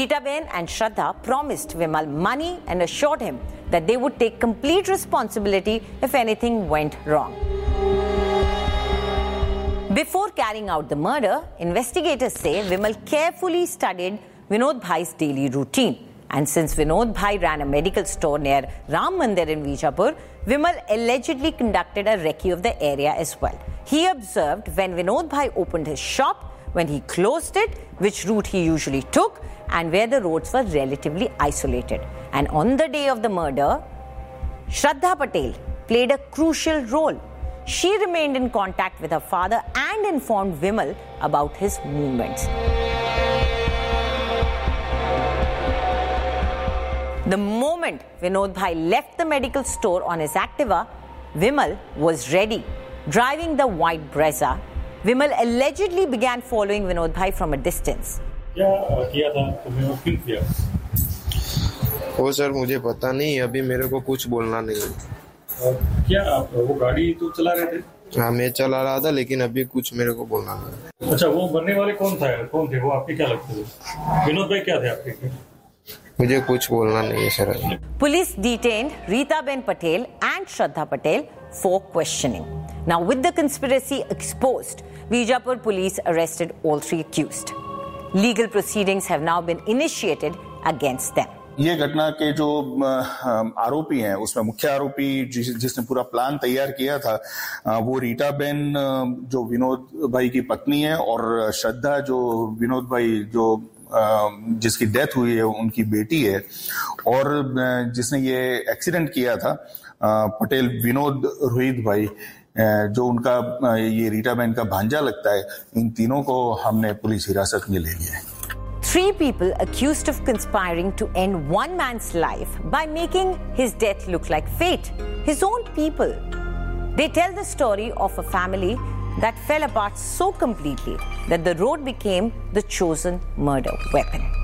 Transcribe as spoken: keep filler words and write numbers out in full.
Ritaben and Shraddha promised Vimal money and assured him that they would take complete responsibility if anything went wrong. Before carrying out the murder, investigators say Vimal carefully studied Vinod Bhai's daily routine. And since Vinod Bhai ran a medical store near Ram Mandir in Vijapur, Vimal allegedly conducted a recce of the area as well. He observed when Vinod Bhai opened his shop, when he closed it, which route he usually took, and where the roads were relatively isolated. And on the day of the murder, Shraddha Patel played a crucial role. She remained in contact with her father and informed Vimal about his movements. The moment Vinod Bhai left the medical store on his Activa, Vimal was ready. Driving the white Brezza, Vimal allegedly began following Vinod Bhai from a distance. क्या किया था तुमने और क्यों किया? वो sir मुझे पता नहीं, अभी मेरे को कुछ बोलना नहीं है। क्या वो गाड़ी तो चला रहे थे? हाँ मैं चला रहा था, लेकिन अभी कुछ मेरे को बोलना नहीं। अच्छा, वो मरने वाले कौन था? कौन थे वो? आपके क्या लगते थे? विनोद भाई क्या थे आपके? मुझे कुछ बोलना नहीं है sir. Police detained Ritaben Patel and Shraddha Patel for questioning. Now, with the conspiracy exposed, Vijapur police arrested all three accused. Legal proceedings have now been initiated against them. ये घटना के जो आरोपी हैं, उसमें मुख्य आरोपी जिस, जिसने पूरा प्लान तैयार किया था, वो रीटाबेन जो विनोद भाई की पत्नी है, और श्रद्धा जो विनोद भाई जो जिसकी डेथ हुई है उनकी बेटी है, और जिसने ये एक्सीडेंट किया था पटेल विनोद रोहित भाई जो उनका ये रीटाबेन का भांजा लगता है, इन तीनों को हमने पुलिस हिरासत में ले लिया है। Three people accused of conspiring to end one man's life by making his death look like fate. His own people. They tell the story of a family that fell apart so completely that the road became the chosen murder weapon.